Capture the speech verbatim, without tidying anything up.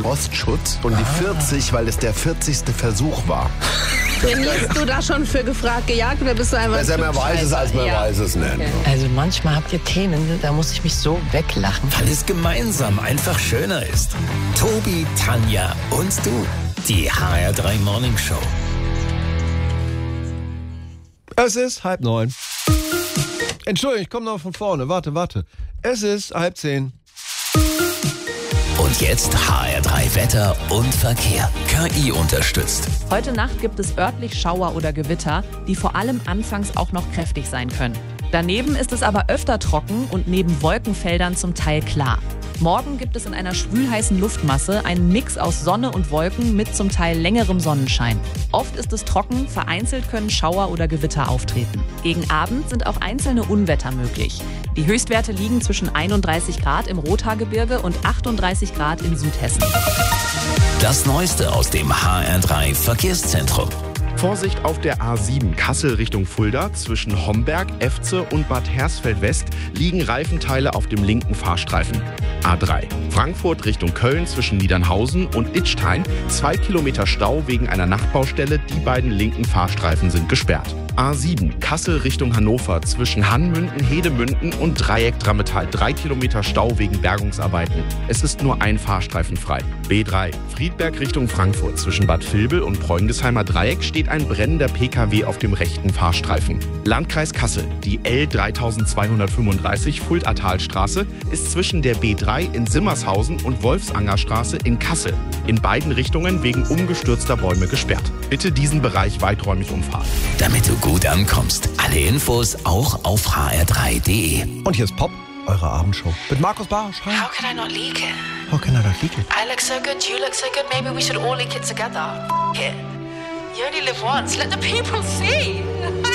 Rostschutz und die vierzig, weil es der vierzigste Versuch war. Trainierst du da schon für gefragt gejagt oder bist du einfach... Besser man weiß es, als man ja. weiß es nicht. Okay. Also manchmal habt ihr Themen, da muss ich mich so weglachen. Weil es gemeinsam einfach schöner ist. Tobi, Tanja und du. Die H R drei Morning Show. Es ist halb neun. Entschuldigung, ich komme noch von vorne. Warte, warte. Es ist halb zehn. Und jetzt H R drei Wetter und Verkehr. K I unterstützt. Heute Nacht gibt es örtlich Schauer oder Gewitter, die vor allem anfangs auch noch kräftig sein können. Daneben ist es aber öfter trocken und neben Wolkenfeldern zum Teil klar. Morgen gibt es in einer schwülheißen Luftmasse einen Mix aus Sonne und Wolken mit zum Teil längerem Sonnenschein. Oft ist es trocken, vereinzelt können Schauer oder Gewitter auftreten. Gegen Abend sind auch einzelne Unwetter möglich. Die Höchstwerte liegen zwischen einunddreißig Grad im Rothaargebirge und achtunddreißig Grad in Südhessen. Das Neueste aus dem H R drei Verkehrszentrum. Vorsicht auf der A sieben Kassel Richtung Fulda. Zwischen Homberg, Efze und Bad Hersfeld-West liegen Reifenteile auf dem linken Fahrstreifen. A drei Frankfurt Richtung Köln zwischen Niedernhausen und Idstein. Zwei Kilometer Stau wegen einer Nachtbaustelle. Die beiden linken Fahrstreifen sind gesperrt. A sieben Kassel Richtung Hannover zwischen Hannmünden, Hedemünden und Dreieck Drammetal. Drei Kilometer Stau wegen Bergungsarbeiten. Es ist nur ein Fahrstreifen frei. B drei Friedberg Richtung Frankfurt zwischen Bad Vilbel und Preungesheimer Dreieck steht ein brennender P K W auf dem rechten Fahrstreifen. Landkreis Kassel. Die L dreitausendzweihundertfünfunddreißig Fuldatalstraße ist zwischen der B drei in Simmershausen und Wolfsangerstraße in Kassel in beiden Richtungen wegen umgestürzter Bäume gesperrt. Bitte diesen Bereich weiträumig umfahren. Damit du gut ankommst. Alle Infos auch auf h r drei punkt d e. Und hier ist Pop, eure Abendshow. Mit Markus Barsch. Hi. How can I not leak it? How can I not leak it? I look so good, you look so good, maybe we should all leak it together. F- it. You only live once, let the people see.